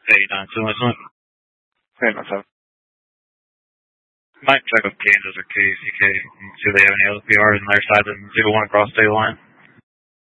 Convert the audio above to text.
892 Hey, myself. Might check with Kansas or KCK and see if they have any LPRs on their side than 01 across state line.